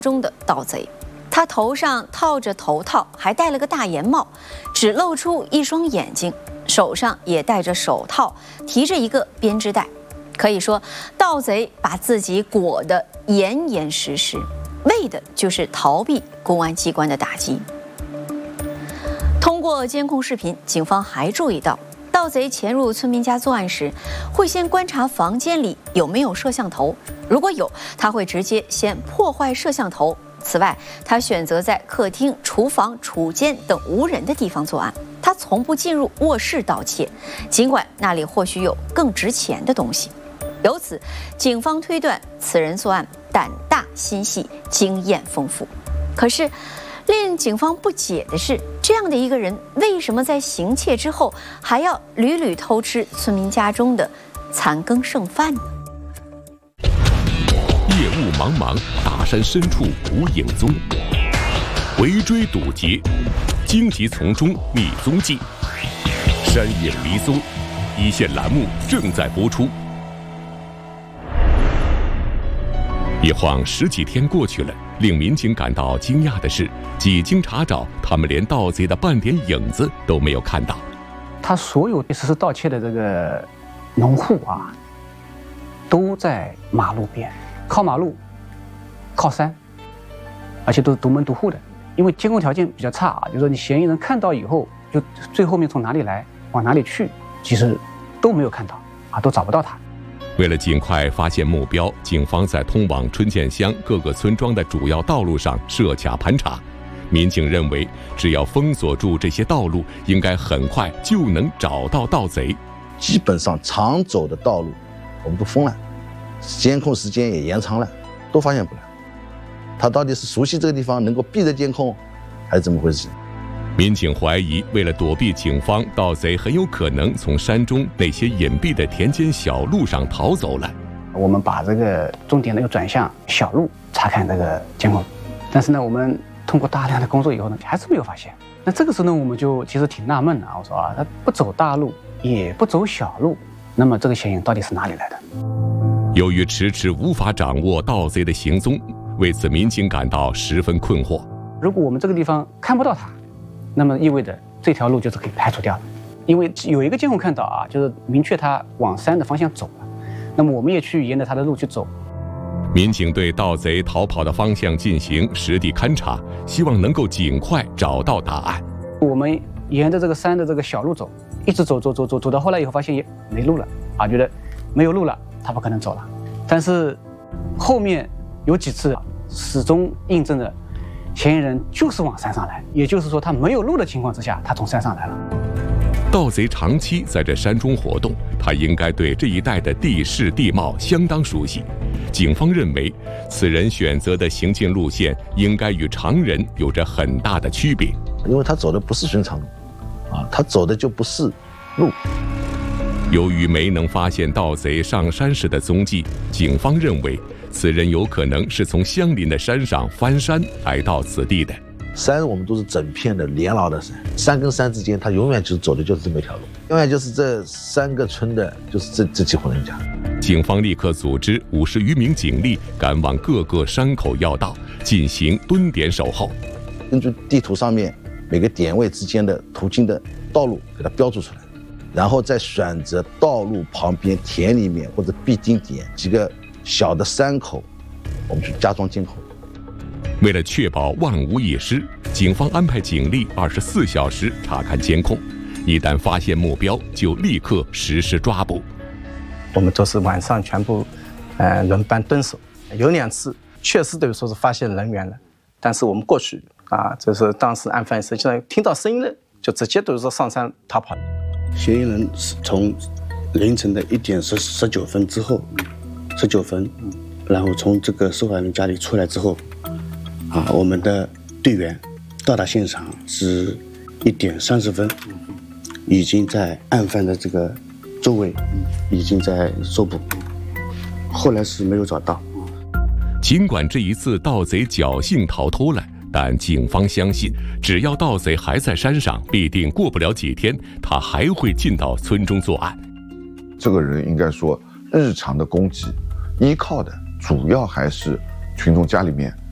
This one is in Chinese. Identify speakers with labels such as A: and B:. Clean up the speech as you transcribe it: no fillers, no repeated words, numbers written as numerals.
A: 中的盗贼，他头上套着头套，还戴了个大檐帽，只露出一双眼睛，手上也戴着手套，提着一个编织袋。可以说，盗贼把自己裹得严严实实，为的就是逃避公安机关的打击。通过监控视频，警方还注意到，盗贼潜入村民家作案时，会先观察房间里有没有摄像头，如果有，他会直接先破坏摄像头。此外，他选择在客厅、厨房、储间等无人的地方作案，他从不进入卧室盗窃，尽管那里或许有更值钱的东西。由此，警方推断此人作案胆大心细，经验丰富。可是，令警方不解的是，这样的一个人为什么在行窃之后还要屡屡偷吃村民家中的残羹剩饭呢？
B: 夜雾茫茫，大山深处无影踪，围追堵截，荆棘丛中觅踪迹。山影离踪，一线栏目正在播出。一晃10几天过去了，令民警感到惊讶的是，几经查找，他们连盗贼的半点影子都没有看到。
C: 他所有实施盗窃的这个农户啊，都在马路边，靠马路，靠山，而且都是独门独户的。因为监控条件比较差啊，就是说你嫌疑人看到以后，就最后面从哪里来往哪里去，其实都没有看到啊，都找不到他。
B: 为了尽快发现目标，警方在通往春建乡各个村庄的主要道路上设卡盘查。民警认为，只要封锁住这些道路，应该很快就能找到盗贼。
D: 基本上常走的道路我们都封了，监控时间也延长了，都发现不了。他到底是熟悉这个地方能够避着监控，还是怎么回事？
B: 民警怀疑，为了躲避警方，盗贼很有可能从山中那些隐蔽的田间小路上逃走了。
C: 我们把这个重点转向小路查看这个监控，但是呢，我们通过大量的工作以后呢，还是没有发现。那这个时候呢，我们就其实挺纳闷的啊，我说啊，他不走大路，也不走小路，那么这个嫌疑人到底是哪里来的？
B: 由于迟迟无法掌握盗贼的行踪，为此民警感到十分困惑。
C: 如果我们这个地方看不到他，那么意味着这条路就是可以排除掉的，因为有一个监控看到啊，就是明确他往山的方向走了，那么我们也去沿着他的路去走。
B: 民警对盗贼逃跑的方向进行实地勘查，希望能够尽快找到答案。
C: 我们沿着这个山的这个小路走，一直走到后来以后，发现也没路了啊，觉得没有路了，他不可能走了。但是后面有几次始终印证着嫌疑人就是往山上来，也就是说他没有路的情况之下，他从山上来了。
B: 盗贼长期在这山中活动，他应该对这一带的地势地貌相当熟悉。警方认为，此人选择的行进路线应该与常人有着很大的区别，
D: 因为他走的不是寻常路，啊，他走的就不是路。
B: 由于没能发现盗贼上山时的踪迹，警方认为此人有可能是从相邻的山上翻山来到此地的。
D: 山我们都是整片的连牢的山，山跟山之间，他永远就是走的就是这么一条路，永远就是这3个村的，就是这几户人家。
B: 警方立刻组织50余名警力赶往各个山口要道，进行蹲点守候。
D: 根据地图上面每个点位之间的途径的道路给它标注出来，然后再选择道路旁边田里面或者必经点几个小的山口，我们去加装监控。
B: 为了确保万无一失，警方安排警力24小时查看监控，一旦发现目标，就立刻实施抓捕。
E: 我们都是晚上全部轮班蹲守，有2次确实等于说是发现人员了，但是我们过去啊，就是当时案犯实际上听到声音了，就直接都是说上山逃跑了。
F: 嫌疑人是从凌晨的1点19分之后，19分，然后从这个受害人家里出来之后，啊，我们的队员到达现场是1点30分，已经在案犯的这个周围已经在搜捕，后来是没有找到。
B: 尽管这一次盗贼侥幸逃脱了，但警方相信，只要盗贼还在山上，必定过不了几天，他还会进到村中作案。
G: 这个人应该说，日常的攻击依靠的主要还是群众家里面